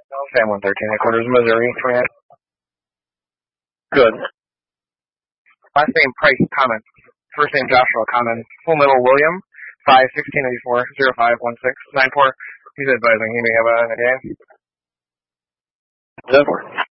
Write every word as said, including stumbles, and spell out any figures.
Sam one thirteen headquarters, Missouri, command. Good. Last name Price, comment. First name Joshua, comment. Full middle William, five sixteen eighty four zero five one six nine four. He's advising he may have a game. Denver.